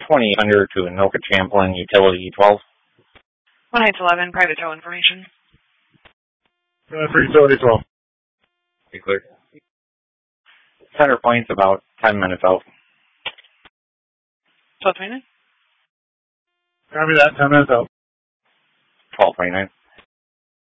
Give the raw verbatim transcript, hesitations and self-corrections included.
twenty under to Anoka Champlain, Utility E twelve. one eight eleven, private tow information. Uh, for Utility twelve. Be clear. Center Point's about ten minutes out. twelve twenty-nine? Copy that, ten minutes out. twelve twenty-nine.